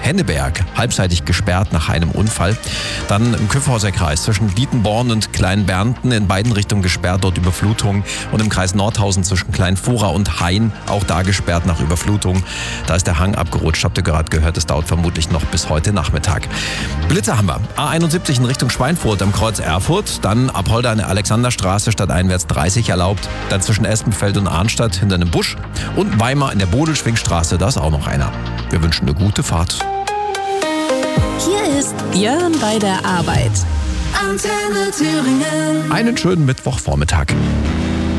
Henneberg halbseitig gesperrt nach einem Unfall. Dann im Kyffhäuser Kreis zwischen Dietenborn und Kleinbernten in beiden Richtungen gesperrt, dort Überflutung. Und im Kreis Nordhausen zwischen Kleinfora und Hain auch da gesperrt nach Überflutung. Da ist der Hang abgerutscht, habt ihr gerade gehört, es dauert vermutlich noch bis heute Nachmittag. Blitze haben wir. A71 in Richtung Schweinfurt am Kreuz Erfurt, dann Apolda an der Alexanderstraße stadteinwärts 30 erlaubt, dann zwischen Espenfeld und Arnstadt hinter einem Busch und Weimar in der Bodelschwingstraße, da ist auch noch einer. Wir wünschen eine gute Fahrt. Hier ist Björn bei der Arbeit. Antenne Thüringen. Einen schönen Mittwochvormittag.